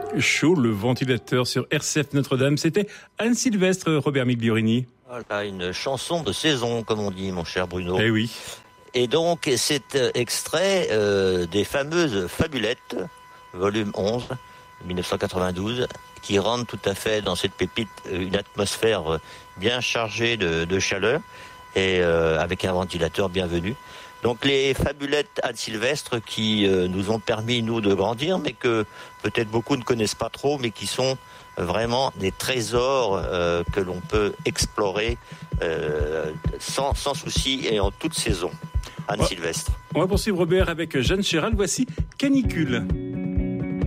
Chaud, le ventilateur sur RCF Notre-Dame. C'était Anne Sylvestre, Robert Migliorini. Voilà, une chanson de saison, comme on dit, mon cher Bruno. Eh oui. Et donc, c'est extrait des fameuses Fabulettes, volume 11, 1992, qui rendent tout à fait dans cette pépite une atmosphère bien chargée de chaleur et avec un ventilateur bienvenu. Donc les Fabulettes Anne Sylvestre qui nous ont permis, nous, de grandir, mais que peut-être beaucoup ne connaissent pas trop, mais qui sont vraiment des trésors que l'on peut explorer sans souci et en toute saison. Anne Sylvestre. On va poursuivre, Robert, avec Jeanne Chéral. Voici Canicule.